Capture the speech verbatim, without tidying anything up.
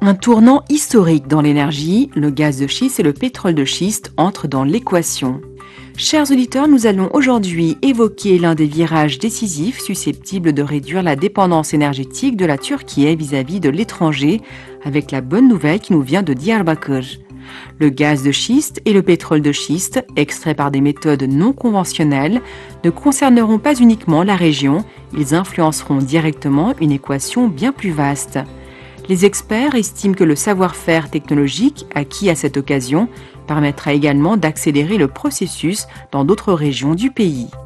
Un tournant historique dans l'énergie, le gaz de schiste et le pétrole de schiste entrent dans l'équation. Chers auditeurs, nous allons aujourd'hui évoquer l'un des virages décisifs susceptibles de réduire la dépendance énergétique de la Turquie vis-à-vis de l'étranger, avec la bonne nouvelle qui nous vient de Diyarbakır. Le gaz de schiste et le pétrole de schiste, extraits par des méthodes non conventionnelles, ne concerneront pas uniquement la région, ils influenceront directement une équation bien plus vaste. Les experts estiment que le savoir-faire technologique acquis à cette occasion permettra également d'accélérer le processus dans d'autres régions du pays.